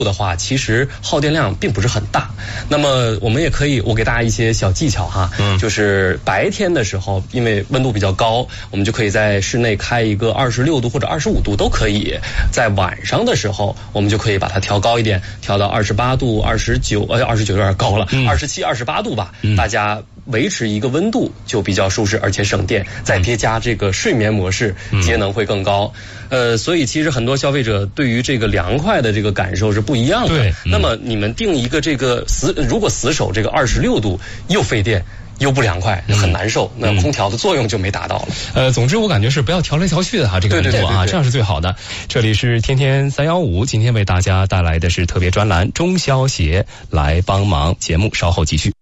的话，其实耗电量并不是很大。那么我们也可以，我给大家一些小技巧哈，就是白天的时候，因为温度比较高，我们就可以在室内开一个26度或者25度都可以。在晚上的时候，我们就可以把它调高一点，调到28度、29有点高了，27、28度吧，大家维持一个温度就比较舒适，而且省电，再叠加这个睡眠模式，节能会更高。所以其实很多消费者对于这个凉快的这个感受是不一样的。 对， 那么你们定一个这个如果死守这个26度，又费电又不凉快，很难受，那空调的作用就没达到了。 总之我感觉是不要调来调去的哈，这个温度啊，这样是最好的。这里是天天315，今天为大家带来的是特别专栏中消协来帮忙，节目稍后继续。